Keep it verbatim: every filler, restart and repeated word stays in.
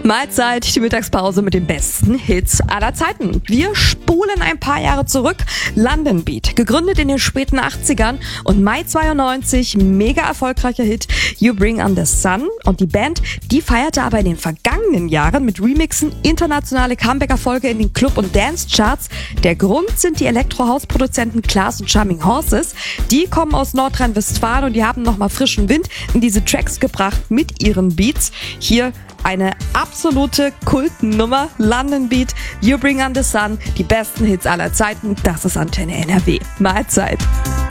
Mahlzeit, die Mittagspause mit den besten Hits aller Zeiten. Wir spulen ein paar Jahre zurück. London Beat, gegründet in den späten achtzigern und Mai zweiundneunzig, mega erfolgreicher Hit You Bring On The Sun. Und die Band, die feierte aber in den vergangenen Jahren mit Remixen internationale Comeback-Erfolge in den Club- und Dance-Charts. Der Grund sind die Elektro-House-Produzenten Klaas und Charming Horses. Die kommen aus Nordrhein-Westfalen und die haben nochmal frischen Wind in diese Tracks gebracht mit ihren Beats. Hier eine absolute Kultnummer, London Beat, You Bring On The Sun, die besten Hits aller Zeiten, das ist Antenne N R W. Mahlzeit.